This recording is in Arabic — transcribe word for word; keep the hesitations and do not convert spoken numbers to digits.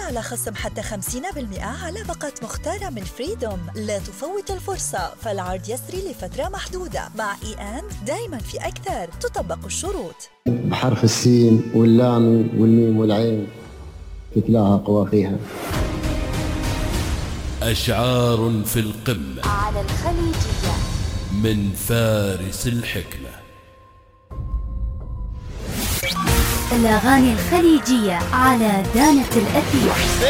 على خصم حتى خمسين بالمئة على باقة مختارة من فريدوم. لا تفوت الفرصة، فالعرض يسري لفترة محدودة. مع إي أند دايما في أكثر، تطبق الشروط. بحرف السين واللام والميم والعين تتلاها قوافيها. أشعار في القمة على الخليجية من فارس الحكمة. الأغاني الخليجية على دانة الأثير.